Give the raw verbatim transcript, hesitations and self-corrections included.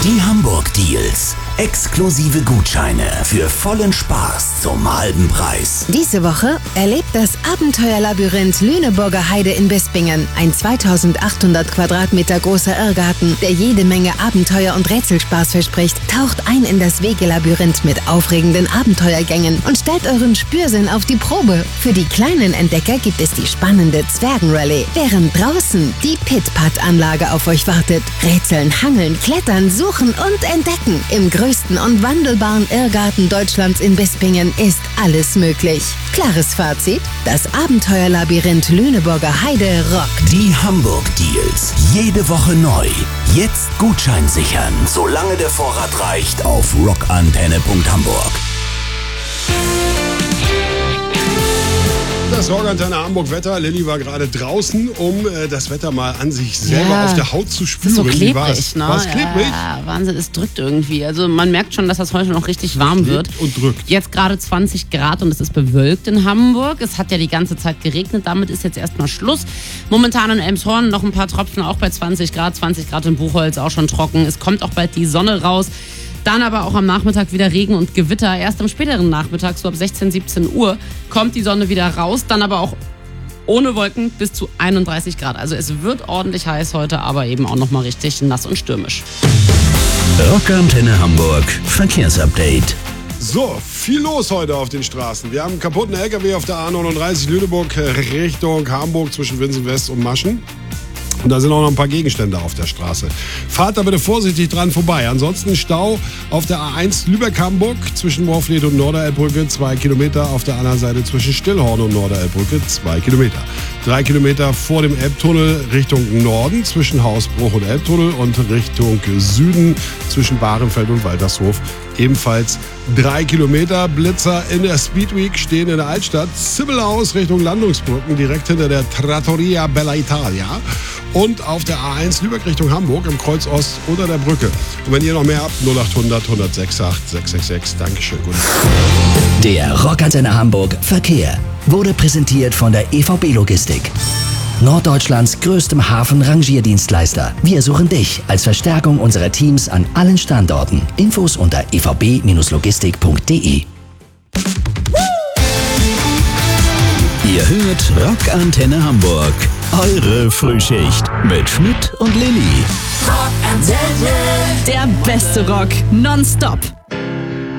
Die Hamburg-Deals. Exklusive Gutscheine für vollen Spaß zum halben Preis. Diese Woche erlebt das Abenteuerlabyrinth Lüneburger Heide in Bispingen. Ein zweitausendachthundert Quadratmeter großer Irrgarten, der jede Menge Abenteuer und Rätselspaß verspricht. Taucht ein in das Wegelabyrinth mit aufregenden Abenteuergängen und stellt euren Spürsinn auf die Probe. Für die kleinen Entdecker gibt es die spannende Zwergenrallye, während draußen die Pit-Pat-Anlage auf euch wartet. Rätseln, hangeln, klettern, suchen und entdecken. Im größten und wandelbaren Irrgarten Deutschlands in Bispingen ist alles möglich. Klares Fazit: Das Abenteuerlabyrinth Lüneburger Heide rockt. Die Hamburg-Deals. Jede Woche neu. Jetzt Gutschein sichern, solange der Vorrat reicht, auf rockantenne punkt hamburg. Das Rockantenne Hamburg Wetter. Lilly war gerade draußen, um äh, das Wetter mal an sich selber Ja, auf der Haut zu spüren. ist so Wie klebrig, war's? ne? War's klebrig? Ja, Wahnsinn, es drückt irgendwie. Also man merkt schon, dass das heute noch richtig warm wird. Und drückt. Jetzt gerade zwanzig Grad und es ist bewölkt in Hamburg. Es hat ja die ganze Zeit geregnet, damit ist jetzt erstmal Schluss. Momentan in Elmshorn noch ein paar Tropfen, auch bei zwanzig Grad. zwanzig Grad in Buchholz, auch schon trocken. Es kommt auch bald die Sonne raus. Dann aber auch am Nachmittag wieder Regen und Gewitter. Erst am späteren Nachmittag, so ab sechzehn, siebzehn Uhr, kommt die Sonne wieder raus. Dann aber auch ohne Wolken bis zu einunddreißig Grad. Also es wird ordentlich heiß heute, aber eben auch nochmal richtig nass und stürmisch. Rockantenne Hamburg. Verkehrsupdate. So, viel los heute auf den Straßen. Wir haben einen kaputten L K W auf der A neununddreißig Lüneburg Richtung Hamburg zwischen Winsen West und Maschen. Und da sind auch noch ein paar Gegenstände auf der Straße. Fahrt da bitte vorsichtig dran vorbei. Ansonsten Stau auf der A eins Lübeck-Hamburg zwischen Morfleet und Norderelbbrücke, zwei Kilometer. Auf der anderen Seite zwischen Stillhorn und Norderelbbrücke, zwei Kilometer. Drei Kilometer vor dem Elbtunnel Richtung Norden zwischen Hausbruch und Elbtunnel und Richtung Süden zwischen Bahrenfeld und Waltershof. Ebenfalls drei Kilometer. Blitzer in der Speedweek stehen in der Altstadt. Zibbelhaus Richtung Landungsbrücken, direkt hinter der Trattoria Bella Italia. Und auf der A eins Lübeck Richtung Hamburg im Kreuz Ost unter der Brücke. Und wenn ihr noch mehr habt, null achthundert, hundertsechsundachtzig, sechshundertsechsundsechzig. Dankeschön. Guten Tag. Der Rockantenne Hamburg Verkehr wurde präsentiert von der E V B Logistik. Norddeutschlands größtem Hafen-Rangierdienstleister. Wir suchen dich als Verstärkung unserer Teams an allen Standorten. Infos unter e v b logistik punkt d e. Ihr hört Rockantenne Hamburg. Eure Frühschicht mit Schmidt und Lilly. Der beste Rock nonstop.